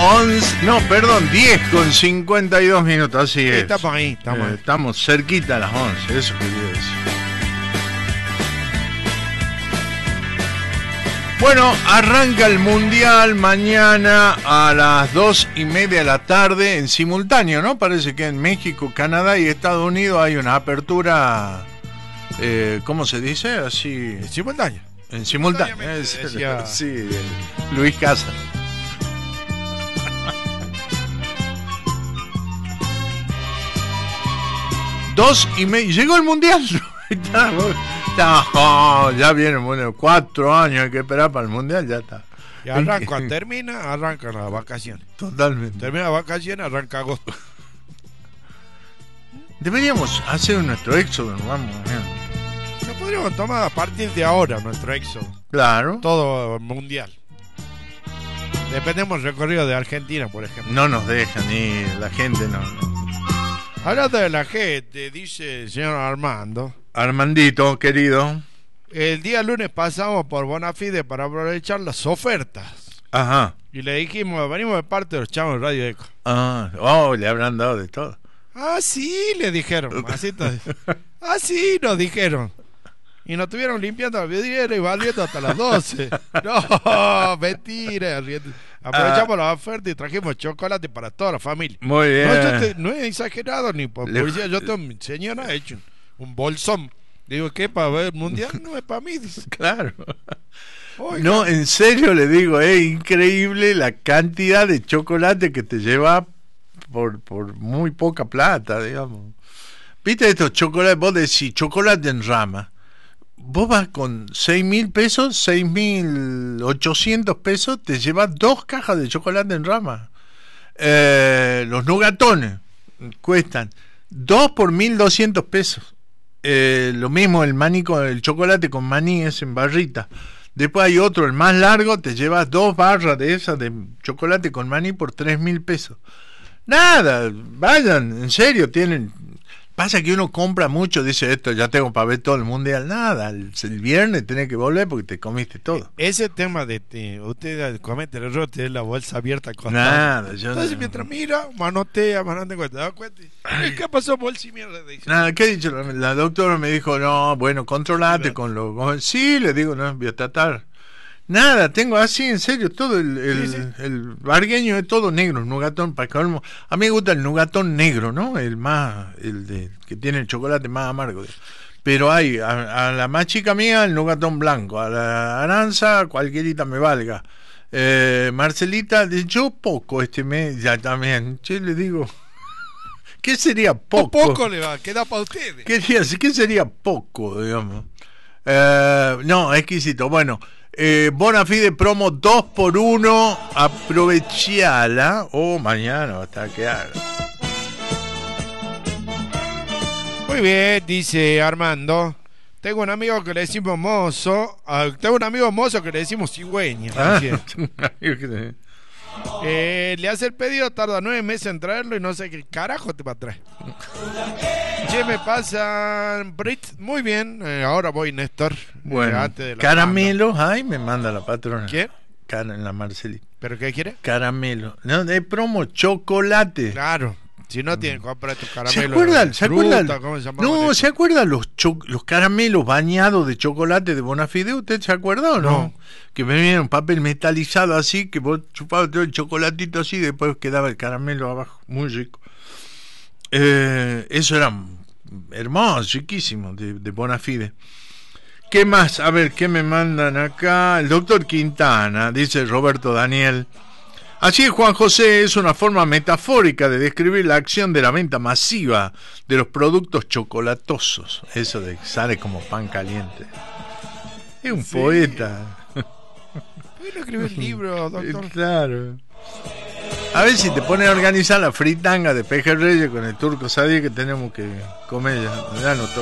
10:52, así es. Estamos ahí, estamos cerquita a las 11, eso quería decir. Bueno, arranca el Mundial mañana a las 2:30 de la tarde en simultáneo, ¿no? Parece que en México, Canadá y Estados Unidos hay una apertura, ¿cómo se dice? Así. En simultáneo. En simultáneo. Sí, Luis Casa. Dos y media. Llegó el Mundial. Ya vienen, bueno, 4 años hay que esperar para el Mundial, ya está. Y arranca, arrancan las vacaciones. Totalmente. Termina las vacaciones, arranca agosto. Deberíamos hacer nuestro éxodo, ¿no? Vamos. Lo podríamos tomar a partir de ahora, nuestro éxodo. Claro. Todo mundial. Dependemos del recorrido de Argentina, por ejemplo. No nos dejan ir, la gente no. Hablando de la gente, dice el señor Armando. Armandito, querido. El día lunes pasamos por Bonafide para aprovechar las ofertas. Ajá. Y le dijimos, venimos de parte de los chavos de Radio Eco. Le habrán dado de todo. Ah, sí, le dijeron. Ah, sí, nos dijeron. Y nos estuvieron limpiando la vidriera y valiendo hasta las 12. No, mentira. Aprovechamos la oferta y trajimos chocolate para toda la familia. Muy bien. No he exagerado ni por publicidad. Yo tengo, mi señora ha hecho un bolsón. Digo, ¿qué? ¿Para ver el mundial? No es para mí. Dice. Claro. Oiga. No, en serio le digo, es increíble la cantidad de chocolate que te lleva por muy poca plata, digamos. ¿Viste estos chocolates? Vos decís, chocolate en rama. Vos vas con 6.000 pesos, 6.800 pesos, te llevas 2 cajas de chocolate en rama. Los nugatones cuestan 2 por 1.200 pesos. Lo mismo el chocolate con maní es en barrita. Después hay otro, el más largo, te llevas 2 barras de esas de chocolate con maní por 3.000 pesos. Nada, vayan, en serio, tienen. Pasa que uno compra mucho, dice esto, ya tengo para ver todo el mundial. Nada, el viernes tenés que volver porque te comiste todo. Ese tema de usted comete el error, tiene la bolsa abierta. Nada, yo entonces no. Mientras mira, manotea, ¿te das cuenta? ¿Qué pasó, bolsa y mierda? Dice. Nada, ¿qué he dicho? La doctora me dijo, no, bueno, controlate con lo. Sí, le digo, no, voy a tratar. Nada, tengo así, en serio, todo el bargueño es todo negro, el nugatón, para colmo. A mí me gusta el nugatón negro, ¿no? Que tiene el chocolate más amargo. Pero hay, a la más chica mía, el nugatón blanco, a la Aranza, cualquierita me valga. Marcelita, yo poco este mes, ya también, che, le digo, ¿qué sería poco? Poco le va, queda para ustedes. ¿Qué sería poco, digamos? No, exquisito, bueno. Bonafide promo 2x1, aprovechala mañana hasta quedar. Muy bien, dice Armando. Tengo un amigo que le decimos mozo. Tengo un amigo mozo que le decimos cigüeña. Le hace el pedido, tarda 9 meses en traerlo y no sé qué carajo te va a traer. Che, me pasan Brit, muy bien. Ahora voy, Néstor. Bueno, antes de caramelos, me manda la patrona. ¿Qué? En la Marcelita. ¿Pero qué quiere? Caramelo. No, de promo, chocolate. Claro. Si no tienen, compra estos caramelos. ¿Se acuerdan? ¿Cómo se No, ¿se acuerdan los caramelos bañados de chocolate de Bonafide? ¿Usted se acuerda o no? Que venían un papel metalizado así, que vos chupabas todo el chocolatito así y después quedaba el caramelo abajo. Muy rico. Eso era hermoso, riquísimo, de Bonafide. ¿Qué más? A ver, ¿qué me mandan acá? El doctor Quintana, dice Roberto Daniel. Así es, Juan José, es una forma metafórica de describir la acción de la venta masiva de los productos chocolatosos. Eso de que sale como pan caliente. Es un poeta. ¿Por qué no escribir libro, doctor? Claro. A ver si te pones a organizar la fritanga de pejerreyes con el turco Sadie que tenemos que comer. Ya no